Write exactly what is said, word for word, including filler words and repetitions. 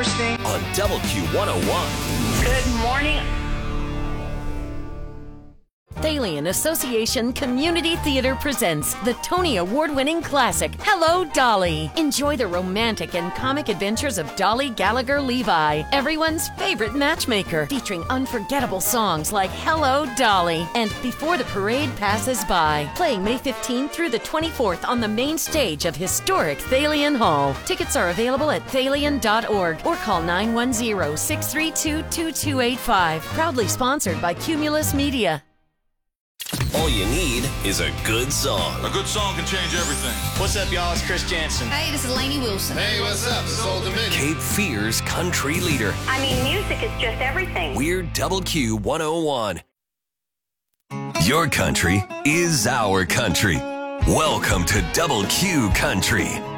listening on Double Q one oh one. Good morning. Thalian Association Community Theater presents the Tony Award-winning classic, Hello, Dolly. Enjoy the romantic and comic adventures of Dolly Gallagher Levi, everyone's favorite matchmaker, featuring unforgettable songs like Hello, Dolly and Before the Parade Passes By. Playing May fifteenth through the twenty-fourth on the main stage of historic Thalian Hall. Tickets are available at thalian dot org or call nine one zero, six three two, two two eight five. Proudly sponsored by Cumulus Media. All you need is a good song. A good song can change everything. What's up, y'all? It's Chris Jansen. Hey, this is Lainey Wilson. Hey, what's up? It's Old Dominion. Cape Fear's country leader. I mean, music is just everything. We're Double Q one oh one. Your country is our country. Welcome to Double Q Country.